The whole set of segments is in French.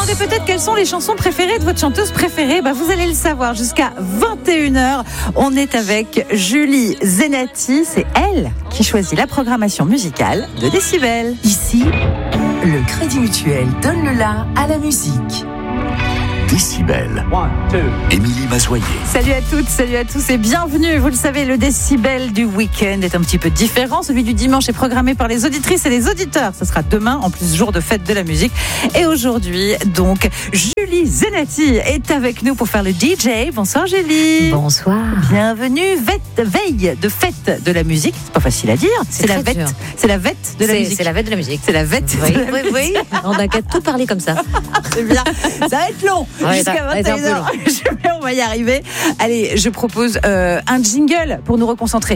demandez peut-être quelles sont les chansons préférées de votre chanteuse préférée. Vous allez le savoir jusqu'à 21h. On est avec Julie Zenati. C'est elle qui choisit la programmation musicale de Décibel. Ici, le Crédit Mutuel donne le la à la musique. Décibel. Émilie Mazoyer. Salut à toutes, salut à tous et bienvenue. Vous le savez, le Décibel du week-end est un petit peu différent. Celui du dimanche est programmé par les auditrices et les auditeurs. Ce sera demain, en plus jour de fête de la musique. Et aujourd'hui, donc, Julie Zenati est avec nous pour faire le DJ. Bonsoir Julie. Bonsoir. Bienvenue. Veille de fête de la musique. C'est pas facile à dire. C'est la vête. C'est la vête de la musique. C'est la vête de la musique. C'est la vête. Oui. On n'a qu'à tout parler comme ça. C'est bien. Ça va être long. Jusqu'à 21h. Mais on va y arriver. Allez, je propose un jingle pour nous reconcentrer.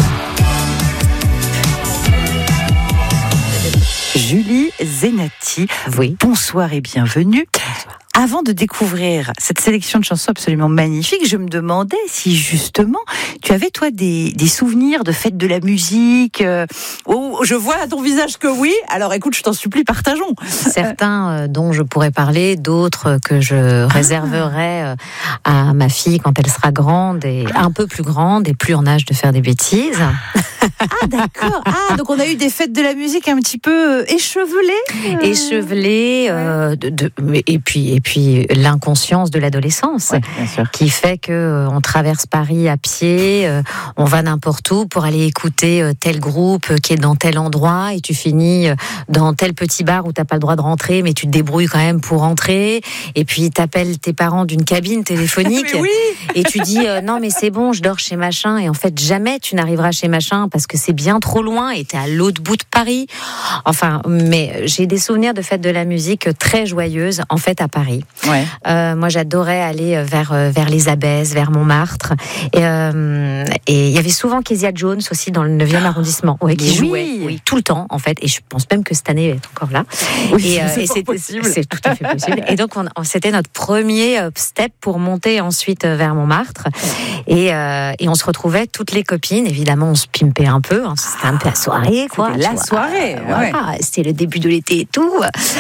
Julie Zenati. Oui. Bonsoir et bienvenue. Bonsoir. Avant de découvrir cette sélection de chansons absolument magnifique, je me demandais si justement tu avais toi des souvenirs de fêtes de la musique. Je vois à ton visage que oui. Alors écoute, je t'en supplie, partageons. Certains dont je pourrais parler, d'autres que je réserverai à ma fille quand elle sera grande et un peu plus grande et plus en âge de faire des bêtises. Ah d'accord. Ah donc on a eu des fêtes de la musique un petit peu échevelées. Échevelées, et puis l'inconscience de l'adolescence, qui fait que on traverse Paris à pied, on va n'importe où pour aller écouter tel groupe qui est dans tel endroit, et tu finis dans tel petit bar où t'as pas le droit de rentrer, mais tu te débrouilles quand même pour rentrer. Et puis t'appelles tes parents d'une cabine téléphonique, oui. Et tu dis non mais c'est bon, je dors chez machin, et en fait jamais tu n'arriveras chez machin parce que c'est bien trop loin et t'es à l'autre bout de Paris. Enfin, mais j'ai des souvenirs de fêtes de la musique très joyeuses en fait à Paris. Ouais. Moi, j'adorais aller vers les Abbesses, vers Montmartre. Et il y avait souvent Kezia Jones aussi dans le 9e arrondissement, qui jouait tout le temps, en fait. Et je pense même que cette année, elle est encore là. Oui, c'est possible. C'est tout à fait possible. Et donc, c'était notre premier step pour monter ensuite vers Montmartre. Et on se retrouvait toutes les copines. Évidemment, on se pimpait un peu. C'était un peu la soirée, quoi. C'était la soirée. Voilà, c'était le début de l'été et tout.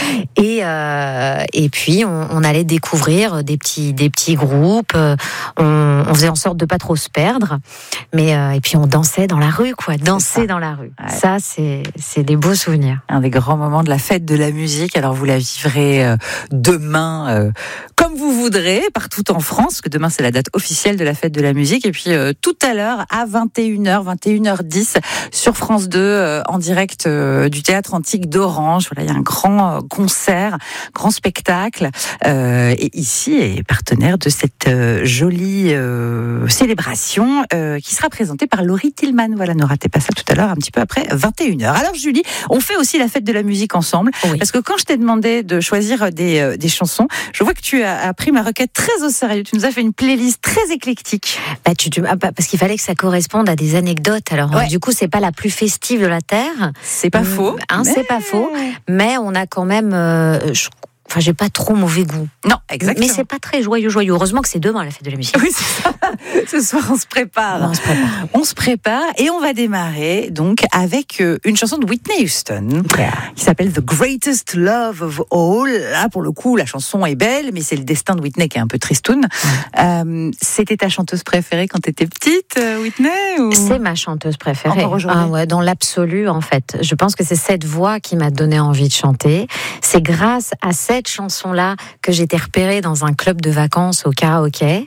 Et puis, on allait découvrir des petits groupes. On faisait en sorte de pas trop se perdre. Mais et puis on dansait dans la rue, quoi. Danser dans la rue. Ouais. Ça, c'est des beaux souvenirs. Un des grands moments de la fête de la musique. Alors vous la vivrez demain comme vous voudrez, partout en France, que demain c'est la date officielle de la fête de la musique. Et puis tout à l'heure à 21h10 sur France 2 en direct du Théâtre Antique d'Orange. Voilà, il y a un grand concert, grand spectacle. Et ici est partenaire de cette jolie célébration qui sera présentée par Laurie Tillman. Voilà, ne ratez pas ça tout à l'heure, un petit peu après 21h. Alors Julie, on fait aussi la fête de la musique ensemble, parce que quand je t'ai demandé de choisir des chansons, je vois que tu as pris ma requête très au sérieux. Tu nous as fait une playlist très éclectique. Parce qu'il fallait que ça corresponde à des anecdotes. Alors du coup, c'est pas la plus festive de la terre. C'est pas faux. C'est pas faux. Mais on a quand même... j'ai pas trop mauvais goût. Non, exactement. Mais c'est pas très joyeux. Heureusement que c'est demain la fête de la musique. Oui, c'est ça. Ce soir, on se prépare. On se prépare et on va démarrer donc avec une chanson de Whitney Houston qui s'appelle The Greatest Love of All. Là, pour le coup, la chanson est belle, mais c'est le destin de Whitney qui est un peu tristoun. C'était ta chanteuse préférée quand t'étais petite, Whitney, ou... C'est ma chanteuse préférée. Encore aujourd'hui. Dans l'absolu, en fait. Je pense que c'est cette voix qui m'a donné envie de chanter. C'est grâce à cette chanson-là que j'étais repérée dans un club de vacances au karaoké.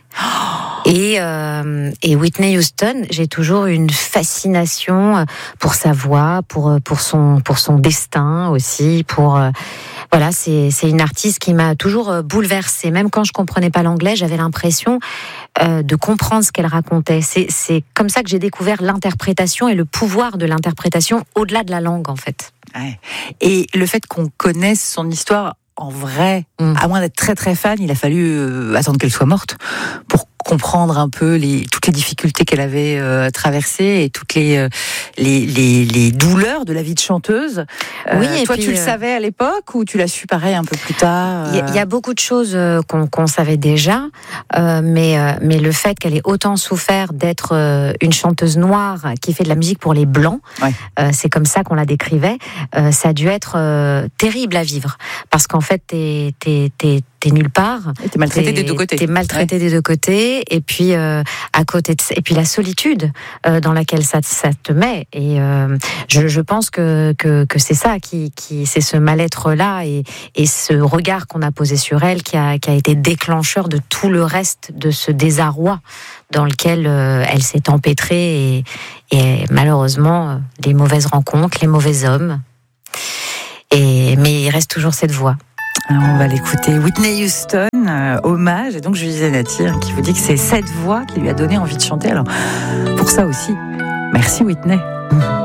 Et Whitney Houston, j'ai toujours une fascination pour sa voix, pour son destin aussi, voilà, c'est une artiste qui m'a toujours bouleversée. Même quand je comprenais pas l'anglais, j'avais l'impression de comprendre ce qu'elle racontait. C'est comme ça que j'ai découvert l'interprétation et le pouvoir de l'interprétation au-delà de la langue, en fait. Ouais. Et le fait qu'on connaisse son histoire en vrai, à moins d'être très très fan, il a fallu attendre qu'elle soit morte pour comprendre un peu toutes les difficultés qu'elle avait traversées et toutes les douleurs de la vie de chanteuse. Oui, et toi, puis, tu le savais à l'époque ou tu l'as su pareil un peu plus tard? Il y a beaucoup de choses qu'on savait déjà, mais le fait qu'elle ait autant souffert d'être une chanteuse noire qui fait de la musique pour les blancs, c'est comme ça qu'on la décrivait. Ça a dû être terrible à vivre, parce qu'en fait, t'es nulle part. Et t'es maltraitée des deux côtés. T'es maltraitée des deux côtés, et puis à côté et puis la solitude dans laquelle ça te met. Et je pense que c'est ça c'est ce mal-être-là et ce regard qu'on a posé sur elle qui a été déclencheur de tout le reste de ce désarroi dans lequel elle s'est empêtrée et malheureusement les mauvaises rencontres, les mauvais hommes. Mais il reste toujours cette voix. Alors on va l'écouter. Whitney Houston, hommage. Et donc je disais Nathir qui vous dit que c'est cette voix qui lui a donné envie de chanter. Alors pour ça aussi, merci Whitney.